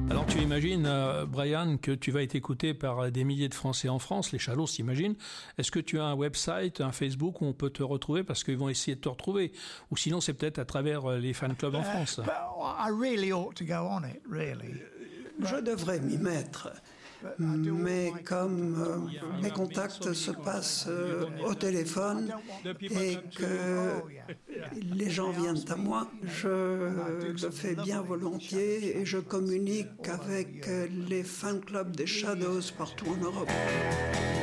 Alors tu imagines, Brian, que tu vas être écouté par des milliers de Français en France, les Shadows s'imagine. Est-ce que tu as un website, un Facebook où on peut te retrouver parce qu'ils vont essayer de te retrouver? Ou sinon c'est peut-être à travers les fan clubs en France. Je devrais m'y mettre. Mais comme mes contacts se passent au téléphone et que les gens viennent à moi, je le fais bien volontiers et je communique avec les fan clubs des Shadows partout en Europe.